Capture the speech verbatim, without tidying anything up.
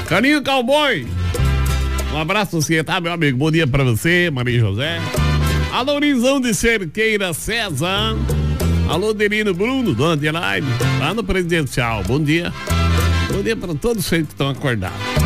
Caninho Cowboy. Um abraço, você, tá, meu amigo? Bom dia pra você, Maria José. Alô, Lourizão de Cerqueira César. Alô, Derino Bruno, do Underline, lá no Presidencial. Bom dia. Bom dia pra todos vocês que estão acordados.